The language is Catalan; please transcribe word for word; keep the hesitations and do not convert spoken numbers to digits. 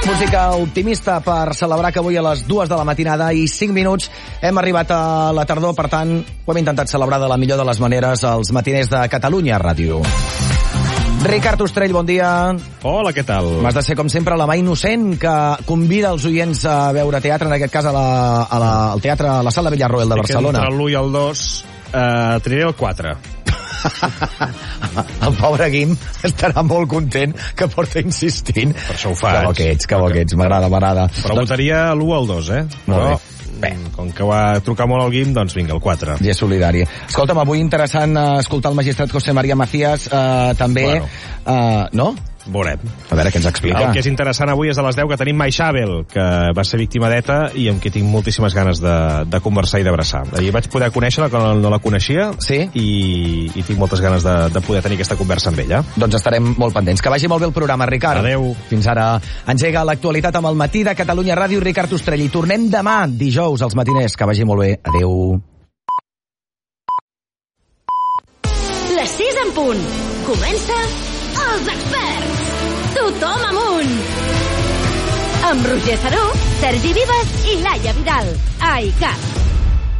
Música optimista per celebrar que avui a les dues de la matinada i cinc minuts hem arribat a la tardor, per tant ho hem intentat celebrar de la millor de les maneres als matiners de Catalunya Ràdio. Ricard Ostrell, bon dia. Hola, què tal? M'has de ser, com sempre, la mà innocent que convida els oients a veure teatre, en aquest cas a la, a la, al teatre, a la Sala Villarroel de Barcelona. Entre l'u i el dos eh, triaré el quatre. El pobre Guim estarà molt content que porta insistint. Per això ho faig. Que bo que ets, que bo que ets, m'agrada, m'agrada. Però doncs... votaria l'u al dos, eh? Molt Però, bé. bé, com que va trucar molt al Guim, doncs vinga, el quatre. I és solidari. Escolta'm, avui interessant uh, escoltar el magistrat José María Macías, uh, també... Bueno. Uh, no? Veurem. A veure què ens explica. El que és interessant avui és a les deu que tenim Mai Xabel, que va ser víctima d'ETA i amb qui tinc moltíssimes ganes de, de conversar i d'abraçar. Ahir vaig poder conèixer-la quan no la coneixia, sí? i, i tinc moltes ganes de, de poder tenir aquesta conversa amb ella. Doncs estarem molt pendents. Que vagi molt bé el programa, Ricard. Adeu. Fins ara. Engega l'actualitat amb el matí de Catalunya Ràdio, Ricard Ostrell. I tornem demà, dijous, als matiners. Que vagi molt bé. Adeu. Les sis en punt. Comença Els Experts. Tothom amunt. Amb Roger Saró, Sergi Vives i Laia Vidal. A I C A T.